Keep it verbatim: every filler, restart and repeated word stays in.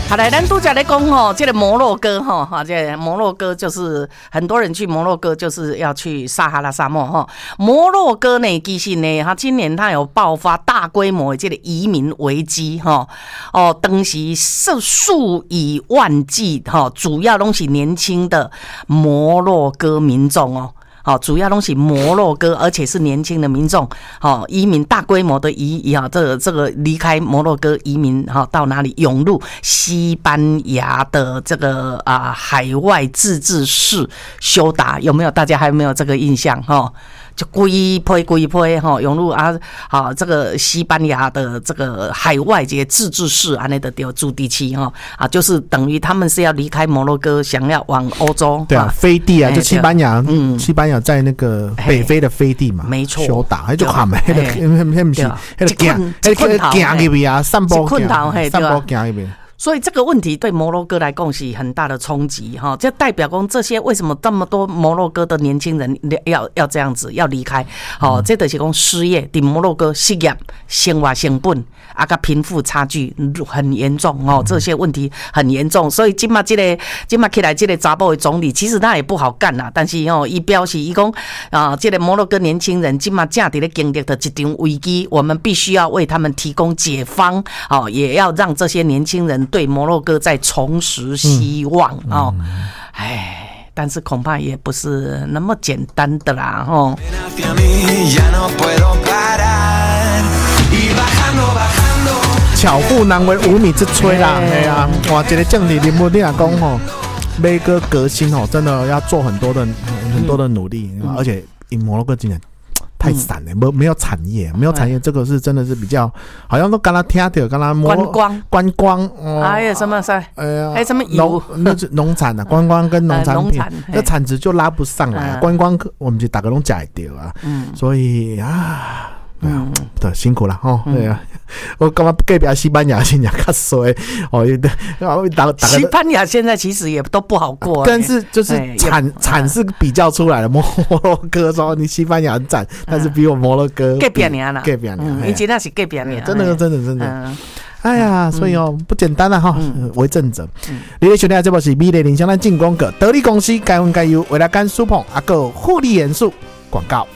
好来，咱拄则咧讲吼，这个摩洛哥吼，哈，这个摩洛哥就是很多人去摩洛哥就是要去撒哈拉沙漠哈。摩洛哥呢，其实呢，它今年它有爆发大规模的这个移民危机哈。哦，当时数数以万计哈，主要都是年轻的摩洛哥民众哦。好，主要都是摩洛哥，而且是年轻的民众，好，移民大规模的移啊，这个这个离开摩洛哥移民，哈，到哪里涌入西班牙的这个啊海外自治市休达，有没有？大家还有没有这个印象？哈，就规批规批哈，涌入啊，好，这个西班牙的这个海外这些自治市啊，那的丢驻地区哈啊，就是等于他们是要离开摩洛哥，想要往欧洲， 对啊，飞地啊，就西班牙，嗯，西班牙。在那个北非的飞地嘛， 没错， 休达，还就看没，那个那那不是，那个行，那个行那边啊，散步行，散步行那边。 所以这个问题对摩洛哥来讲是很大的冲击哈，这代表讲这些为什么这么多摩洛哥的年轻人要要这样子要离开？好，这就是讲失业，在摩洛哥失业、生活成本啊，跟贫富差距很严重哦，这些问题很严重。所以今嘛这个今嘛起来这个查某的总理，其实他也不好干啦，但是哦，伊表示伊讲啊，这个摩洛哥年轻人今嘛正在咧经历的一场危机，我们必须要为他们提供解方，哦，也要让这些年轻人。对摩洛哥再重拾希望哦，哎，但是恐怕也不是那么简单的啦哦。 巧妇难为无米之炊啦，哎呀，哇，这个政治人物你来讲吼，每个革新吼，真的要做很多的很多的努力，嗯、而且摩洛哥今年。太散了，没没有产业，没有产业，这个是真的是比较，好像都刚刚听到，刚刚观光观光，哦， 还有什么噻？哎呀，还有什么农那是农产啊，观光跟农产品，那产值就拉不上来，观光我们就大家都假掉啊，嗯，所以啊。嗯，对，辛苦了哦。对啊，我干嘛隔壁西班牙现在较衰哦？ 西班牙现在其实也都不好过， 但是就是产产是比较出来了。摩洛哥说你西班牙很惨，但是比我摩洛哥隔壁年了， 隔壁年， 以前那是隔壁年， 真的真的真的。哎呀，所以哦不简单了哈，为政者。你咧收听这部是美丽人生的进攻课，得力公司该分该有，为了干苏碰啊个护理元素广告。